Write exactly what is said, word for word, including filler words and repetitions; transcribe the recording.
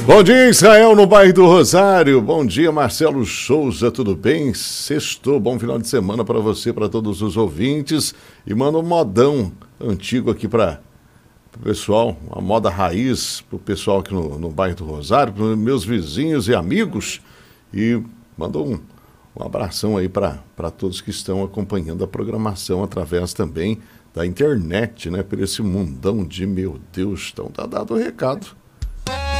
Bom dia, Israel, no bairro do Rosário. Bom dia, Marcelo Souza, tudo bem? Sextou, bom final de semana para você, para todos os ouvintes. E manda um modão antigo aqui para o pessoal, uma moda raiz para o pessoal aqui no, no bairro do Rosário, para meus vizinhos e amigos. E manda um, um abração aí para todos que estão acompanhando a programação através também da internet, né? Por esse mundão de, meu Deus, então tá dado o recado.